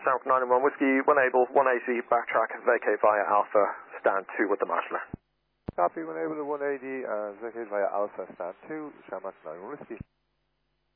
South 9-1 Whiskey, 1 able, 1 AC, backtrack, vacate via Alpha, stand 2 with the marshaller. Copy, 1 able to 180, vacate via Alpha, stand 2, Shamak 9-1 Whiskey.